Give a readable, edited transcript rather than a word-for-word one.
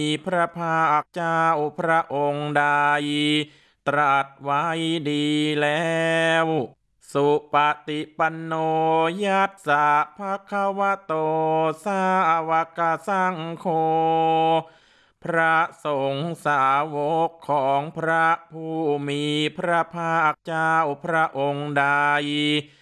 มีพระภาคเจ้าพระองค์ใดตรัสไว้ดีแล้วสุปฏิปันโนยัสสะภะคะวะโตสาวกสังโฆพระสงฆ์สาวกของพระผู้มีพระภาคเจ้าพระองค์ใด